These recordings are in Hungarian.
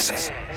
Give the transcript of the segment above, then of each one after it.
Ez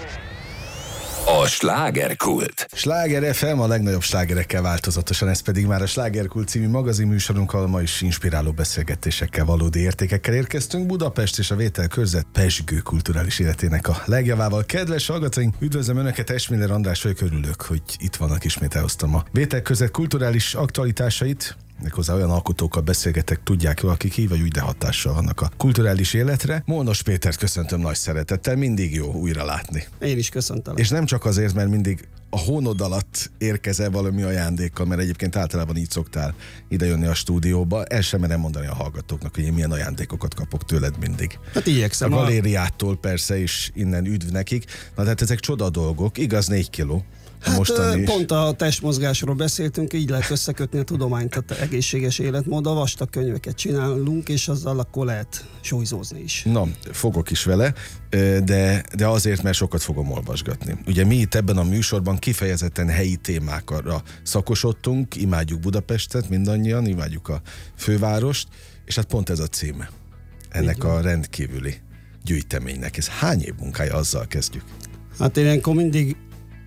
a slágerkult. Sláger FM, a legnagyobb slágerekkel változatosan, ez pedig már a Slágerkult című magazinműsorunkkal, ma is inspiráló beszélgetésekkel, valódi értékekkel érkeztünk Budapest és a vételkörzet pezsgő kulturális életének a legjavával. Kedves hallgatóink, üdvözlöm Önöket, Esmiller András vagyok, örülök, hogy itt vannak, ismét elhoztam a vételkörzet kulturális aktualitásait. Méghozzá olyan alkotókkal beszélgetek, tudják jól, akik így vagy úgy, de hatással vannak a kulturális életre. Molnos Pétert köszöntöm nagy szeretettel, mindig jó újra látni. Én is köszöntelek. És nem csak azért, mert mindig a hónod alatt érkezel valami ajándékkal, mert egyébként általában így szoktál idejönni a stúdióba. El sem merem mondani a hallgatóknak, hogy én milyen ajándékokat kapok tőled mindig. Hát igyekszem. A galériától persze, és innen üdv nekik. Na tehát ezek csoda dolgok, igaz 4 kiló. Hát pont a testmozgásról beszéltünk, így lehet összekötni a tudományt, a egészséges életmód, a vastag könyveket csinálunk, és azzal akkor lehet súlyzózni is. Na, fogok is vele, de azért, mert sokat fogom olvasgatni. Ugye mi itt ebben a műsorban kifejezetten helyi témákra szakosodtunk, imádjuk Budapestet mindannyian, imádjuk a fővárost, és hát pont ez a címe ennek a rendkívüli gyűjteménynek. Ez hány év munkája, azzal kezdjük? Hát én ilyenkor mindig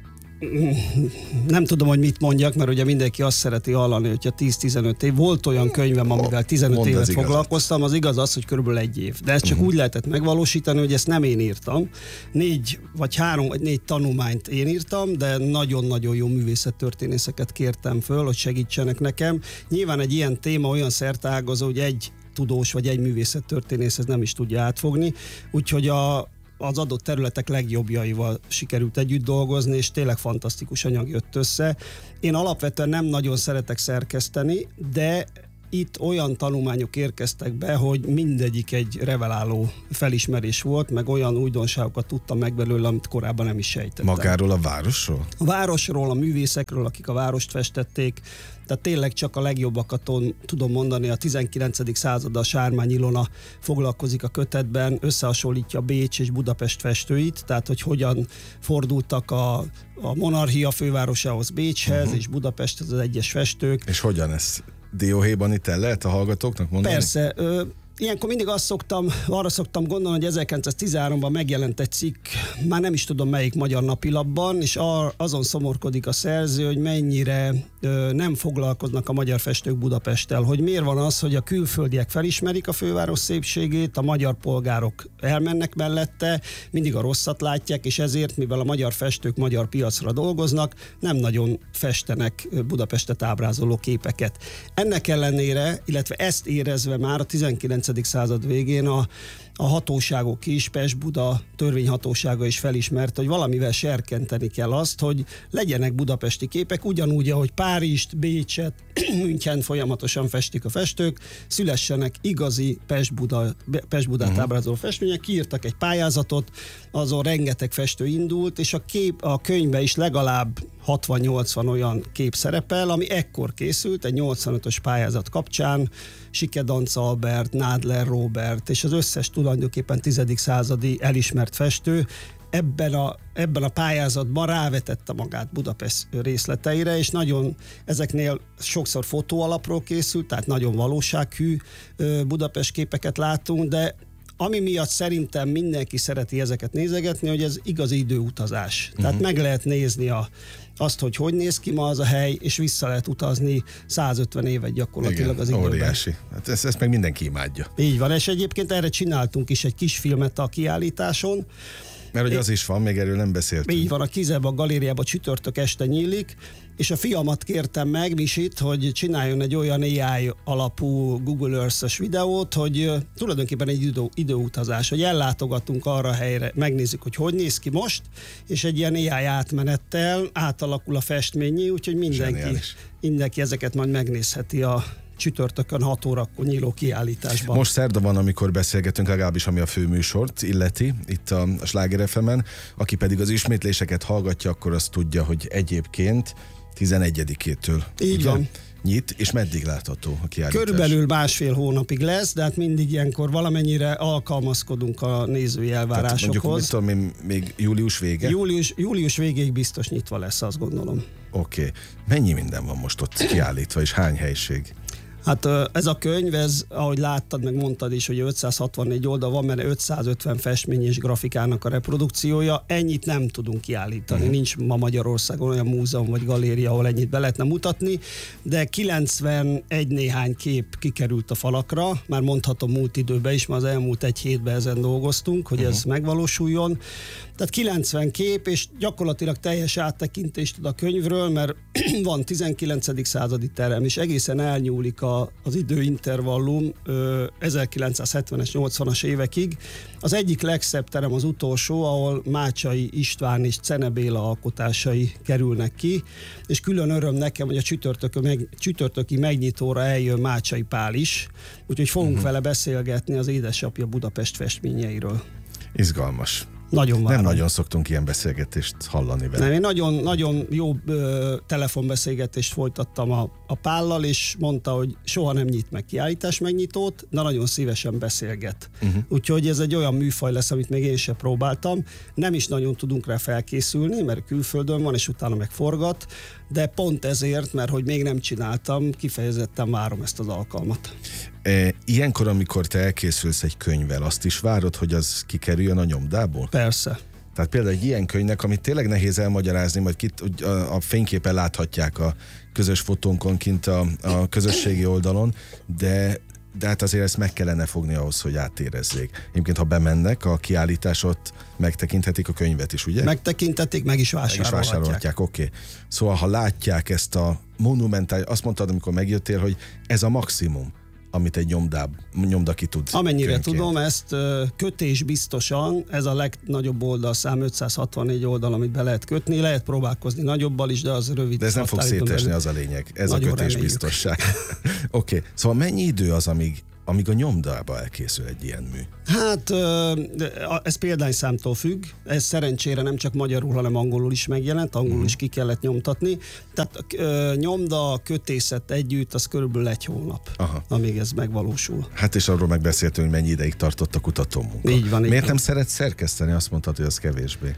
nem tudom, hogy mit mondjak, mert ugye mindenki azt szereti hallani, hogyha 10-15 év. Volt olyan könyvem, amivel 15 évet foglalkoztam, az igaz az, hogy körülbelül 1 év. De ezt csak úgy lehetett megvalósítani, hogy ezt nem én írtam. 3 vagy 4 tanulmányt én írtam, de nagyon-nagyon jó művészettörténészeket kértem föl, hogy segítsenek nekem. Nyilván egy ilyen téma olyan szerteágazó, hogy egy tudós vagy egy művészettörténész ez nem is tudja átfogni. Úgyhogy az adott területek legjobbjaival sikerült együtt dolgozni, és tényleg fantasztikus anyag jött össze. Én alapvetően nem nagyon szeretek szerkeszteni, de itt olyan tanulmányok érkeztek be, hogy mindegyik egy reveláló felismerés volt, meg olyan újdonságokat tudtam meg belőle, amit korábban nem is sejtettem. Magáról a városról? A városról, a művészekről, akik a várost festették. Tehát tényleg csak a legjobbakat tudom mondani, a 19. századdal Sármány Ilona foglalkozik a kötetben, összehasonlítja Bécs és Budapest festőit, tehát hogy hogyan fordultak a monarchia fővárosához Bécshez, és Budapesthez az egyes festők. És hogyan ez dióhéjban itt el lehet a hallgatóknak mondani? Persze. Ilyenkor mindig arra szoktam gondolni, hogy 1913-ban megjelent egy cikk, már nem is tudom melyik magyar napilapban, és azon szomorkodik a szerző, hogy mennyire nem foglalkoznak a magyar festők Budapesttel, hogy miért van az, hogy a külföldiek felismerik a főváros szépségét, a magyar polgárok elmennek mellette, mindig a rosszat látják, és ezért, mivel a magyar festők magyar piacra dolgoznak, nem nagyon festenek Budapestet ábrázoló képeket. Ennek ellenére, illetve ezt érezve már a 19. század végén a hatóságok is, Pest-Buda törvényhatósága is felismerte, hogy valamivel serkenteni kell azt, hogy legyenek budapesti képek, ugyanúgy, ahogy Párizst, Bécset, München folyamatosan festik a festők, szülessenek igazi Pest-Budát ábrázoló festmények, kiírtak egy pályázatot, azon rengeteg festő indult, és a könyvben is legalább 60-80 olyan kép szerepel, ami ekkor készült, egy 85-ös pályázat kapcsán, Sikedanc Albert, Nádler Róbert, és az összes tulajdonképpen 10. századi elismert festő ebben a pályázatban rávetette magát Budapest részleteire, és nagyon ezeknél sokszor fotóalapról készült, tehát nagyon valósághű Budapest képeket látunk, de ami miatt szerintem mindenki szereti ezeket nézegetni, hogy ez igazi időutazás. Tehát meg lehet nézni azt, hogy néz ki ma az a hely, és vissza lehet utazni 150 évet gyakorlatilag. Igen, az időben. Óriási. Hát ezt meg mindenki imádja. Így van, és egyébként erre csináltunk is egy kis filmet a kiállításon. Mert hogy az is van, még erről nem beszéltünk. Így van, a Kizeba galériában csütörtök este nyílik, és a fiamat kértem meg, Misit, hogy csináljon egy olyan AI alapú Google Earth-es videót, hogy tulajdonképpen egy időutazás, hogy ellátogatunk arra a helyre, megnézzük, hogy néz ki most, és egy ilyen AI átmenettel átalakul a festményi, úgyhogy mindenki ezeket majd megnézheti a csütörtökön 6 órakor nyíló kiállításban. Most szerda van, amikor beszélgetünk, legalábbis ami a főműsort illeti, itt a Sláger FM-en. Aki pedig az ismétléseket hallgatja, akkor azt tudja, hogy egyébként 11-től így van. Nyit, és meddig látható a kiállítás? Körülbelül 1,5 hónapig lesz, de hát mindig ilyenkor valamennyire alkalmazkodunk a nézői elvárásokhoz. Tehát mondjuk, még július vége? Július végéig biztos nyitva lesz, azt gondolom. Oké. Mennyi minden van most ott kiállítva, és hány helység? Hát ez a könyv, ez, ahogy láttad, meg mondtad is, hogy 564 oldal van, mert 550 festmény és grafikának a reprodukciója. Ennyit nem tudunk kiállítani. Nincs ma Magyarországon olyan múzeum vagy galéria, ahol ennyit be lehetne mutatni, de 91 néhány kép kikerült a falakra, már mondhatom múlt időben is, már az elmúlt egy hétben ezen dolgoztunk, hogy ez megvalósuljon. Tehát 90 kép, és gyakorlatilag teljes áttekintést ad a könyvről, mert van 19. századi terem, és egészen elnyúlik az időintervallum 1970-es, 80-as évekig. Az egyik legszebb terem az utolsó, ahol Mácsai István és Czene Béla alkotásai kerülnek ki, és külön öröm nekem, hogy a csütörtöki megnyitóra eljön Mácsai Pál is, úgyhogy fogunk vele beszélgetni az édesapja Budapest festményeiről. Izgalmas. Nagyon várom. Nem nagyon szoktunk ilyen beszélgetést hallani vele. Nem, én nagyon jó telefonbeszélgetést folytattam a Pállal, és mondta, hogy soha nem nyit meg kiállítás megnyitót, de nagyon szívesen beszélget. Úgyhogy ez egy olyan műfaj lesz, amit még én sem próbáltam. Nem is nagyon tudunk rá felkészülni, mert külföldön van, és utána meg forgat, de pont ezért, mert hogy még nem csináltam, kifejezetten várom ezt az alkalmat. Ilyenkor, amikor te elkészülsz egy könyvvel, azt is várod, hogy az kikerüljön a nyomdából? Persze. Tehát például egy ilyen könyvnek, amit tényleg nehéz elmagyarázni, majd a fényképen láthatják a közös fotónkon kint a közösségi oldalon, de hát azért ezt meg kellene fogni ahhoz, hogy átérezzék. Egyébként, ha bemennek a kiállításot, megtekinthetik a könyvet is, ugye? Megtekinthetik, meg is vásárolhatják. Oké. Szóval, ha látják ezt a monumentális, azt mondtad, amikor megjöttél, hogy ez a maximum, amit egy nyomda ki tud. Amennyire könyvként. tudom, ezt kötés biztosan, ez a legnagyobb oldalszám, 564 oldal, amit be lehet kötni, lehet próbálkozni nagyobbal is, de az rövid. De ez nem fog szétesni, az a lényeg. Ez nagyon a kötésbiztosság. Oké. Szóval mennyi idő az, amíg a nyomdába elkészül egy ilyen mű? Hát ez példányszámtól függ, ez szerencsére nem csak magyarul, hanem angolul is megjelent, angolul is ki kellett nyomtatni, tehát nyomda, kötészet együtt, az körülbelül 1 hónap, amíg ez megvalósul. Hát és arról megbeszéltünk, hogy mennyi ideig tartott a kutatómunka. Így van. Miért nem szeret szerkeszteni? Azt mondtad, hogy az kevésbé.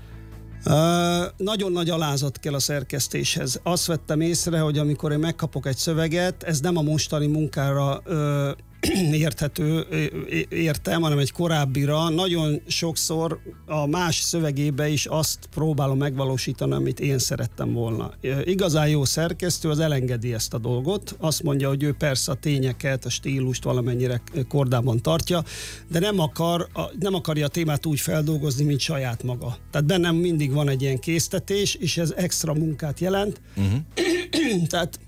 Nagyon nagy alázat kell a szerkesztéshez. Azt vettem észre, hogy amikor én megkapok egy szöveget, ez nem a mostani munkára értem, hanem egy korábbira. Nagyon sokszor a más szövegébe is azt próbálom megvalósítani, amit én szerettem volna. Igazán jó szerkesztő az elengedi ezt a dolgot, azt mondja, hogy ő persze a tényeket, a stílust valamennyire kordában tartja, de nem akarja a témát úgy feldolgozni, mint saját maga. Tehát bennem mindig van egy ilyen késztetés, és ez extra munkát jelent. Tehát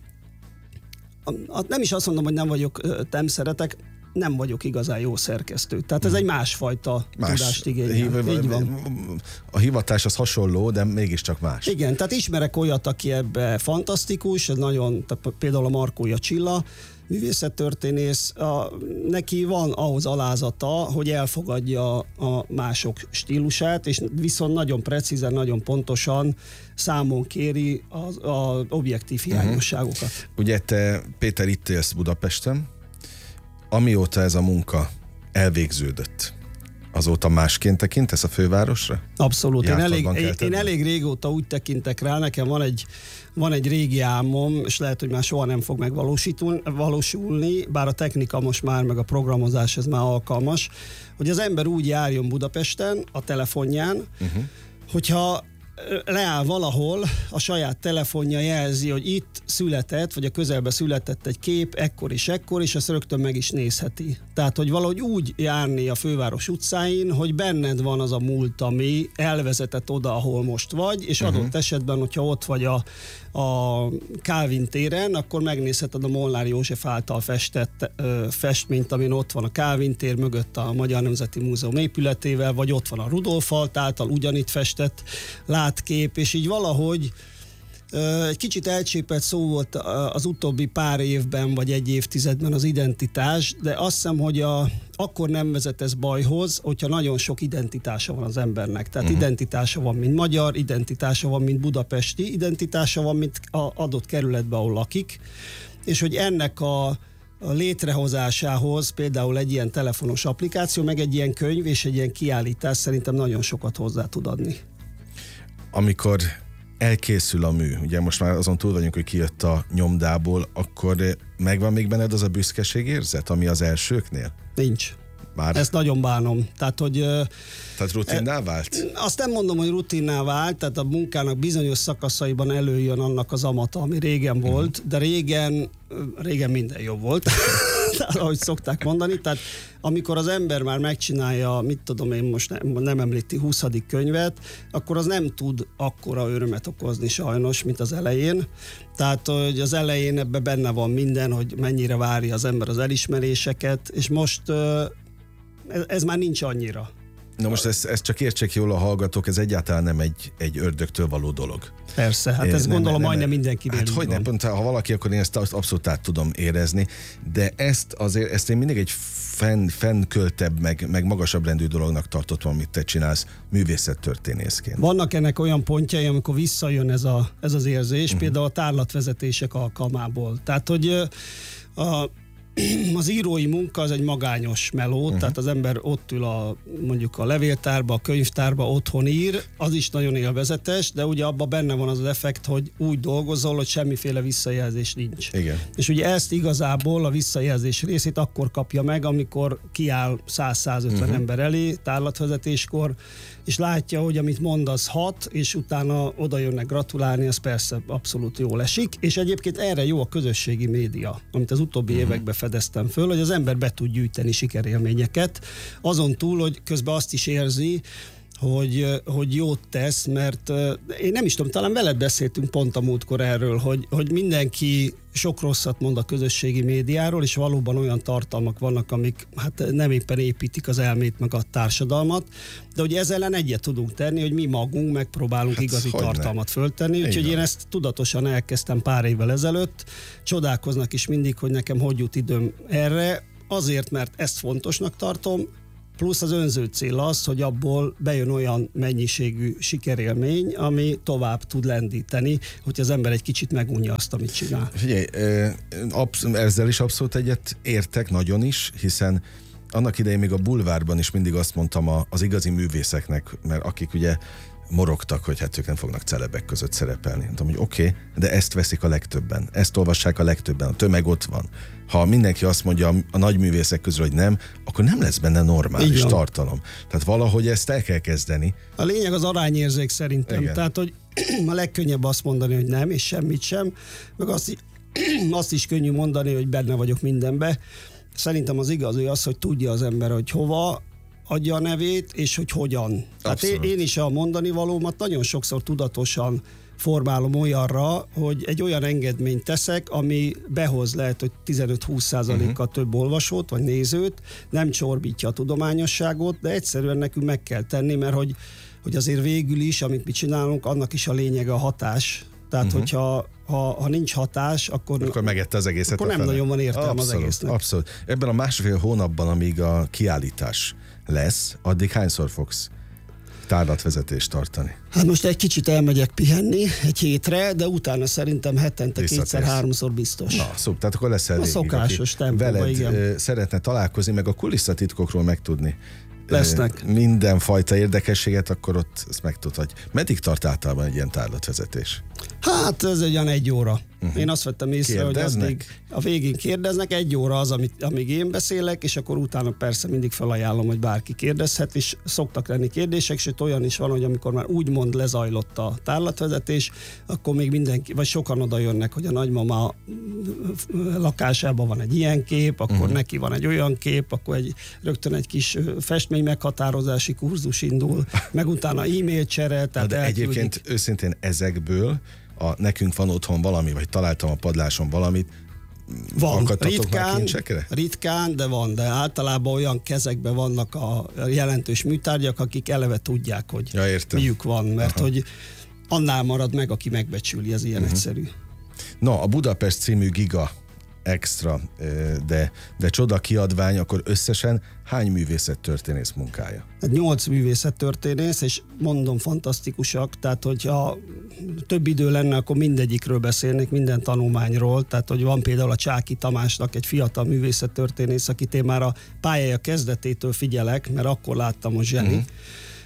nem is azt mondom, hogy nem szeretek, nem vagyok igazán jó szerkesztő. Tehát ez egy másfajta tudást igényel. A hivatás az hasonló, de mégiscsak más. Igen, tehát ismerek olyat, aki ebbe fantasztikus, ez nagyon, például a Markója Csilla, művészettörténész, neki van ahhoz alázata, hogy elfogadja a mások stílusát, és viszont nagyon precízen, nagyon pontosan számon kéri az objektív hiányosságokat. Ugye te, Péter, itt élsz Budapesten, amióta ez a munka elvégződött, azóta másként tekintesz a fővárosra? Abszolút. Én elég régóta úgy tekintek rá, nekem van egy régi álmom, és lehet, hogy már soha nem fog megvalósulni, bár a technika most már, meg a programozás ez már alkalmas, hogy az ember úgy járjon Budapesten a telefonján, hogyha leáll valahol, a saját telefonja jelzi, hogy itt született, vagy a közelbe született egy kép, ekkor, és azt rögtön meg is nézheti. Tehát, hogy valahogy úgy járni a főváros utcáin, hogy benned van az a múlt, ami elvezetett oda, ahol most vagy, és adott esetben, hogyha ott vagy a Kálvin téren, akkor megnézheted a Molnár József által festett festményt, amin ott van a Kálvin tér mögött a Magyar Nemzeti Múzeum épületével, vagy ott van a Rudolf Alt által ugyanitt festett látkép, és így valahogy egy kicsit elcsépelt szó volt az utóbbi pár évben, vagy egy évtizedben az identitás, de azt hiszem, hogy akkor nem vezet ez bajhoz, hogyha nagyon sok identitása van az embernek. Tehát identitása van, mint magyar, identitása van, mint budapesti, identitása van, mint adott kerületben, ahol lakik, és hogy ennek a létrehozásához például egy ilyen telefonos applikáció, meg egy ilyen könyv és egy ilyen kiállítás szerintem nagyon sokat hozzá tud adni. Amikor elkészül a mű, ugye most már azon túl vagyunk, hogy kijött a nyomdából, akkor megvan még benned az a büszkeségérzet, ami az elsőknél? Nincs. Bár... Ezt nagyon bánom. Tehát rutinná vált? Azt nem mondom, hogy rutinná vált, tehát a munkának bizonyos szakaszaiban előjön annak az amata, ami régen volt, de régen minden jobb volt, ahogy szokták mondani. Tehát amikor az ember már megcsinálja, mit tudom én, most nem említi 20. könyvet, akkor az nem tud akkora örömet okozni sajnos, mint az elején. Tehát, hogy az elején ebben benne van minden, hogy mennyire várja az ember az elismeréseket, és most ez már nincs annyira. Na most ezt csak értsék jól a hallgatók, ez egyáltalán nem egy ördögtől való dolog. Persze, hát ezt gondolom majdnem mindenkinél. Hát hogy nem, pont ha valaki, akkor én ezt abszolút át tudom érezni, de ezt én mindig egy fennköltebb, meg magasabb rendű dolognak tartottam, amit te csinálsz művészettörténészként. Vannak ennek olyan pontjai, amikor visszajön ez az érzés, például a tárlatvezetések alkalmából. Tehát, hogy az írói munka az egy magányos meló, tehát az ember ott ül mondjuk a levéltárba, a könyvtárba, otthon ír, az is nagyon élvezetes, de ugye abban benne van az effekt, hogy úgy dolgozol, hogy semmiféle visszajelzés nincs. Igen. És ugye ezt igazából a visszajelzés részét akkor kapja meg, amikor kiáll 100-150 ember elé tárlatvezetéskor, és látja, hogy amit mond, az hat, és utána oda jönnek gratulálni, az persze abszolút jól esik, és egyébként erre jó a közösségi média, amit az utóbbi években fedeztem föl, hogy az ember be tud gyűjteni sikerélményeket, azon túl, hogy közben azt is érzi, hogy jót tesz, mert én nem is tudom, talán veled beszéltünk pont a múltkor erről, hogy mindenki sok rosszat mond a közösségi médiáról, és valóban olyan tartalmak vannak, amik hát nem éppen építik az elmét meg a társadalmat, de hogy ezzel ellen egyet tudunk tenni, hogy mi magunk megpróbálunk igazi tartalmat föltenni, úgyhogy én ezt tudatosan elkezdtem pár évvel ezelőtt. Csodálkoznak is mindig, hogy nekem hogy jut időm erre, azért, mert ezt fontosnak tartom, plusz az önző cél az, hogy abból bejön olyan mennyiségű sikerélmény, ami tovább tud lendíteni, hogy az ember egy kicsit megunja azt, amit csinál. Figyelj, ezzel is abszolút egyet értek, nagyon is, hiszen annak idején még a bulvárban is mindig azt mondtam az igazi művészeknek, mert akik ugye morogtak, hogy hát ők nem fognak celebek között szerepelni. Mondtam, hogy oké, de ezt veszik a legtöbben, ezt olvassák a legtöbben, a tömeg ott van. Ha mindenki azt mondja a nagy művészek közül, hogy nem, akkor nem lesz benne normális tartalom. Tehát valahogy ezt el kell kezdeni. A lényeg az arányérzék szerintem. Igen. Tehát, hogy a legkönnyebb azt mondani, hogy nem, és semmit sem, meg azt is könnyű mondani, hogy benne vagyok mindenbe. Szerintem az igazi az, hogy tudja az ember, hogy hova adja a nevét, és hogy hogyan. Tehát én is a mondani valómat nagyon sokszor tudatosan formálom olyanra, hogy egy olyan engedményt teszek, ami behoz lehet, hogy 15-20%-kal több olvasót vagy nézőt, nem csorbítja a tudományosságot, de egyszerűen nekünk meg kell tenni, mert hogy azért végül is, amit mi csinálunk, annak is a lényege a hatás. Tehát, hogyha nincs hatás, akkor megette az egészet. Akkor nem nagyon van értelme az egésznek. Abszolút. Ebben a másfél hónapban, amíg a kiállítás lesz, addig hányszor fogsz tárlatvezetést tartani? Hát most egy kicsit elmegyek pihenni egy hétre, de utána szerintem hetente 2-3-szor biztos. Na, szó, tehát akkor lesz elég. A szokásos tempóban, veled igen. Szeretne találkozni, meg a kulisszatitkokról megtudni. Lesznek. Mindenfajta érdekességet, akkor ott ezt megtudhatj. Meddig tart általában egy ilyen tárlatvezetés? Hát ez egy olyan 1 óra. Én azt vettem észre, hogy addig a végén kérdeznek, 1 óra az, amíg én beszélek, és akkor utána persze mindig felajánlom, hogy bárki kérdezhet, és szoktak lenni kérdések, sőt olyan is van, hogy amikor már úgymond lezajlott a tárlatvezetés, akkor még mindenki, vagy sokan oda jönnek, hogy a nagymama lakásában van egy ilyen kép, akkor neki van egy olyan kép, akkor rögtön egy kis festmény meghatározási kurzus indul, meg utána e-mail csere, tehát de egyébként őszintén ezekből nekünk van otthon valami, vagy találtam a padláson valamit, van, ritkán, de van, de általában olyan kezekben vannak a jelentős műtárgyak, akik eleve tudják, hogy miük van, mert hogy annál marad meg, aki megbecsüli, ez ilyen egyszerű. Na, a Budapest című giga extra, de csoda kiadvány, akkor összesen hány művészettörténész munkája? 8 művészettörténész, és mondom, fantasztikusak, tehát hogyha több idő lenne, akkor mindegyikről beszélnék, minden tanulmányról, tehát hogy van például a Csáky Tamásnak egy fiatal művészettörténész, akit én már a pályája kezdetétől figyelek, mert akkor láttam, hogy zseni.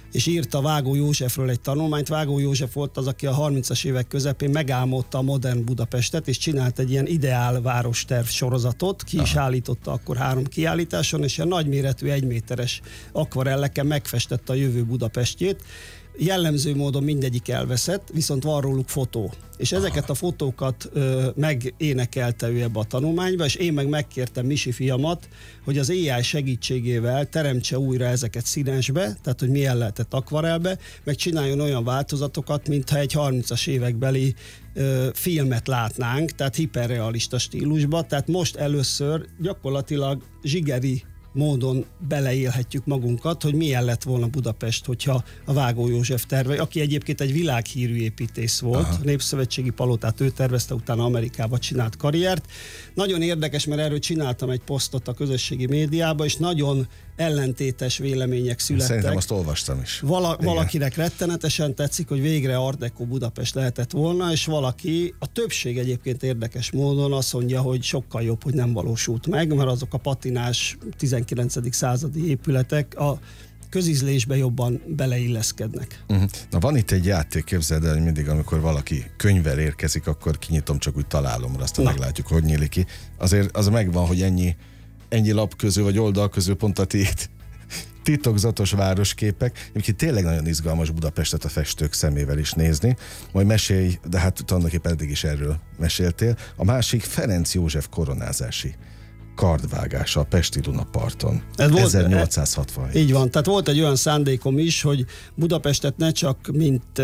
és írta Vágó Józsefről egy tanulmányt. Vágó József volt az, aki a 30-as évek közepén megálmodta a modern Budapestet, és csinált egy ilyen ideál városterv sorozatot, ki is állította akkor 3 kiállításon, és ilyen nagyméretű 1 méteres akvarelleken megfestette a jövő Budapestjét. Jellemző módon mindegyik elveszett, viszont van róluk fotó. És ezeket a fotókat megénekelte ő ebbe a tanulmányba, és én meg megkértem Misi fiamat, hogy az AI segítségével teremtse újra ezeket színesbe, tehát hogy milyen lehetett akvarelbe, meg csináljon olyan változatokat, mintha egy 30-as évekbeli filmet látnánk, tehát hiperrealista stílusba. Tehát most először gyakorlatilag zsigeri módon beleélhetjük magunkat, hogy milyen lett volna Budapest, hogyha a Vágó József terve, aki egyébként egy világhírű építész volt, a Népszövetségi Palotát ő tervezte, utána Amerikába csinált karriert. Nagyon érdekes, mert erről csináltam egy posztot a közösségi médiába, és nagyon ellentétes vélemények születtek. Szerintem azt olvastam is. Valakinek rettenetesen tetszik, hogy végre Art Deco Budapest lehetett volna, és valaki, a többség egyébként érdekes módon azt mondja, hogy sokkal jobb, hogy nem valósult meg, mert azok a patinás 19. századi épületek a közízlésbe jobban beleilleszkednek. Na van itt egy játék, képzeld el, hogy mindig, amikor valaki könyvvel érkezik, akkor kinyitom, csak úgy találomra, aztán meglátjuk, hogy nyílik ki. Azért az megvan, hogy ennyi lap közül, vagy oldal közül pont a titokzatos városképek. Egyébként tényleg nagyon izgalmas Budapestet a festők szemével is nézni. Majd mesélj, de hát tulajdonképpen eddig is erről meséltél. A másik Ferenc József koronázási kardvágása a pesti Dunaparton. 1867. Így van, tehát volt egy olyan szándékom is, hogy Budapestet ne csak mint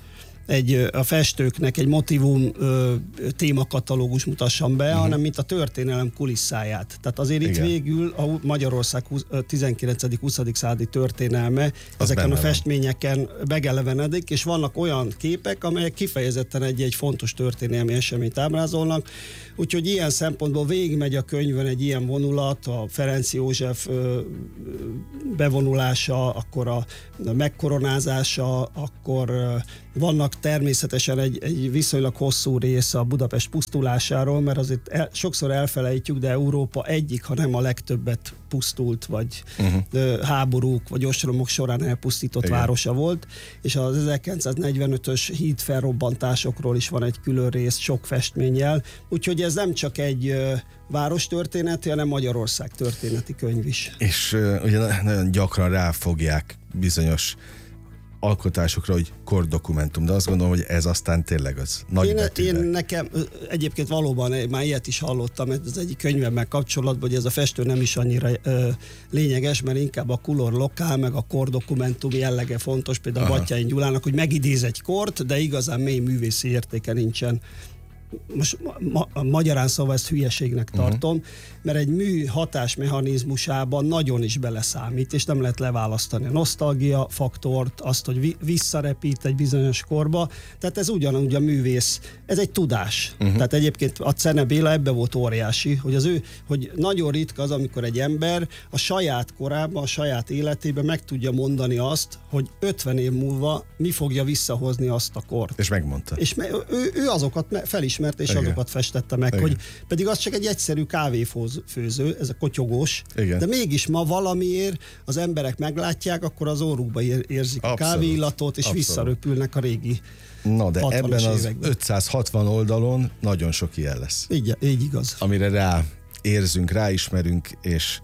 a festőknek egy motivum témakatalógus mutassam be, hanem mint a történelem kulisszáját. Tehát azért itt végül a Magyarország 19.-20. századi történelme ezeken a festményeken megelevenedik, és vannak olyan képek, amelyek kifejezetten egy fontos történelmi eseményt ábrázolnak. Úgyhogy ilyen szempontból végigmegy a könyvön egy ilyen vonulat, a Ferenc József bevonulása, akkor a megkoronázása, akkor vannak természetesen egy viszonylag hosszú rész a Budapest pusztulásáról, mert azért sokszor elfelejtjük, de Európa egyik, ha nem a legtöbbet pusztult, vagy háborúk, vagy ostromok során elpusztított városa volt, és az 1945-ös híd felrobbantásokról is van egy külön rész, sok festménnyel, úgyhogy ez nem csak egy várostörténeti, hanem Magyarország történeti könyv is. És ugye nagyon gyakran ráfogják bizonyos alkotásokra, hogy kordokumentum, de azt gondolom, hogy ez aztán tényleg az nagy betűvel. Én nekem egyébként valóban már ilyet is hallottam, az egyik könyvemmel kapcsolatban, hogy ez a festő nem is annyira lényeges, mert inkább a color lokál, meg a kordokumentum jellege fontos, például Batthyány Gyulának, hogy megidéz egy kort, de igazán mély művészi értéke nincsen. Most magyarán szóval ezt hülyeségnek tartom, mert egy mű hatásmechanizmusában nagyon is beleszámít, és nem lehet leválasztani a nosztalgia faktort, azt, hogy visszarepít egy bizonyos korba. Tehát ez ugyanúgy a művész, ez egy tudás. Tehát egyébként a Czene Béla ebbe volt óriási, hogy nagyon ritka az, amikor egy ember a saját korában, a saját életében meg tudja mondani azt, hogy 50 év múlva mi fogja visszahozni azt a kort. És megmondta. És ő azokat felismert, és azokat festette meg, hogy pedig az csak egy egyszerű kávéfőző, ez a kotyogós, de mégis ma valamiért az emberek meglátják, akkor az orrukba érzik a kávéillatot, és visszaröpülnek a régi. Na, de ebben az 560 oldalon nagyon sok ilyen lesz. Így igaz. Amire ráérzünk, ráismerünk, és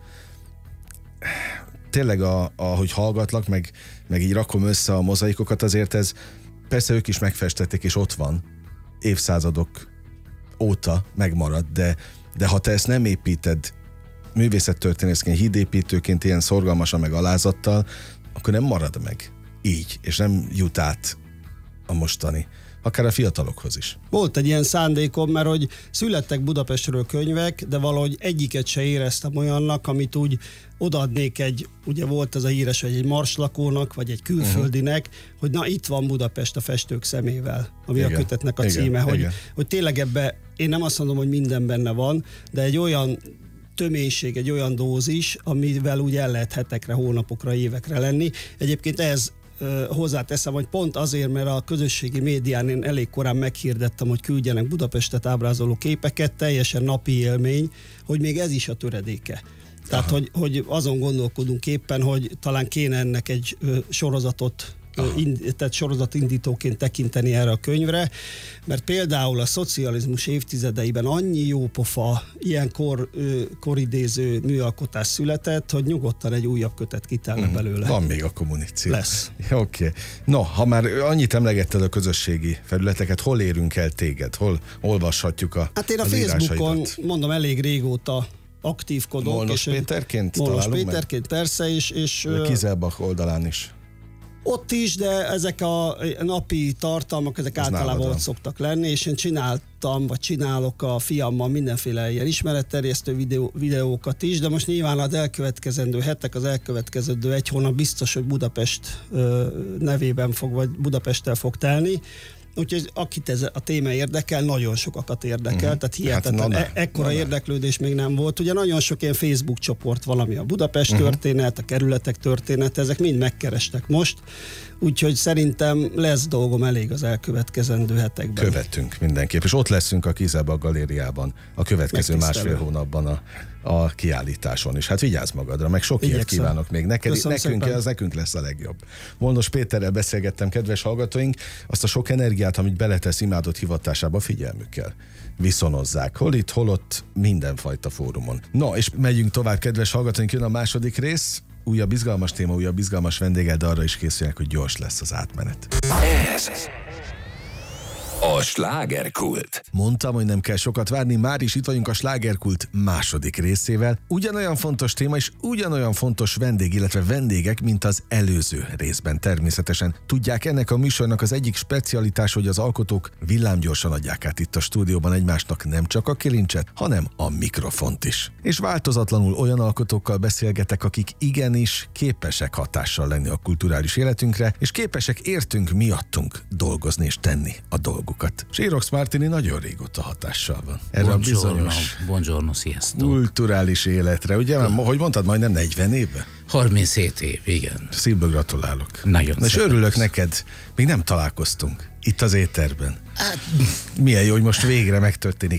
tényleg ahogy hallgatlak, meg így rakom össze a mozaikokat, azért ez, persze ők is megfestették, és ott van, évszázadok óta megmarad, de ha te ezt nem építed művészettörténészként, hídépítőként ilyen szorgalmasan meg alázattal, akkor nem marad meg így, és nem jut át a mostani, akár a fiatalokhoz is. Volt egy ilyen szándékom, mert hogy születtek Budapestről könyvek, de valahogy egyiket se éreztem olyannak, amit úgy odaadnék ugye volt ez a híres, hogy egy marslakónak, vagy egy külföldinek, hogy na itt van Budapest a festők szemével, ami a kötetnek a címe, hogy tényleg ebbe, én nem azt mondom, hogy minden benne van, de egy olyan töménység, egy olyan dózis, amivel úgy el lehet hetekre, hónapokra, évekre lenni. Egyébként ez hozzáteszem, hogy pont azért, mert a közösségi médián én elég korán meghirdettem, hogy küldjenek Budapestet ábrázoló képeket, teljesen napi élmény, hogy még ez is a töredéke. Tehát, hogy azon gondolkodunk éppen, hogy talán kéne ennek egy sorozatot, tehát sorozatindítóként tekinteni erre a könyvre, mert például a szocializmus évtizedeiben annyi jópofa, ilyen koridéző műalkotás született, hogy nyugodtan egy újabb kötet kitelne belőle. Van még a muníció. Lesz. Oké. No, ha már annyit emlegetted a közösségi felületeket, hol érünk el téged? Hol olvashatjuk Hát én a Facebookon, mondom, elég régóta aktívkodok. Molnos Péterként Molnos találunk Péterként, persze, és a Kizelbach oldalán is. Ott is, de ezek a napi tartalmak, ezek általában ott szoktak lenni, és én csinálok a fiammal mindenféle ilyen ismeretterjesztő videókat is, de most nyilván az elkövetkezendő hetek, az elkövetkezendő egy hónap biztos, hogy Budapest nevében vagy Budapesttel fog telni. Úgyhogy akit ez a téma érdekel, nagyon sokakat érdekel, tehát hihetetlen, ekkora érdeklődés még nem volt. Ugye nagyon sok ilyen Facebook csoport, valami a Budapest történet, a kerületek történet, ezek mind megkerestek most, úgyhogy szerintem lesz dolgom elég az elkövetkezendő hetekben. Követünk mindenképp, és ott leszünk a Kizelbach galériában a következő másfél hónapban a kiállításon is. Hát vigyázz magadra, meg sok ilyet kívánok még neked, nekünk lesz a legjobb. Molnos Péterrel beszélgettem, kedves hallgatóink, azt a sok energiát, amit beletesz imádott hivatásába, figyelmükkel viszonozzák. Hol itt, hol ott, mindenfajta fórumon. No, és megyünk tovább, kedves hallgatóink, jön a második rész, újabb izgalmas téma, újabb izgalmas vendéggel, de arra is készülnek, hogy gyors lesz az átmenet. Ez a slágerkult. Mondtam, hogy nem kell sokat várni, már is itt vagyunk a slágerkult második részével. Ugyanolyan fontos téma és ugyanolyan fontos vendég, illetve vendégek, mint az előző részben természetesen. Tudják, ennek a műsornak az egyik specialitás, hogy az alkotók villámgyorsan adják át itt a stúdióban egymásnak nem csak a kilincset, hanem a mikrofont is. És változatlanul olyan alkotókkal beszélgetek, akik igenis képesek hatással lenni a kulturális életünkre, és képesek értünk miattunk dolgozni és tenni a dolgokat. Sirox Martini nagyon régóta hatással van. Erre a bizonyos buongiorno, sziasztok. Kulturális életre, ugye? Hogy mondtad, majdnem 40 éve? 37 év, igen. Szívből gratulálok. Nagyon és örülök neked, még nem találkoztunk itt az éterben. Hát, milyen jó, hogy most végre megtörténik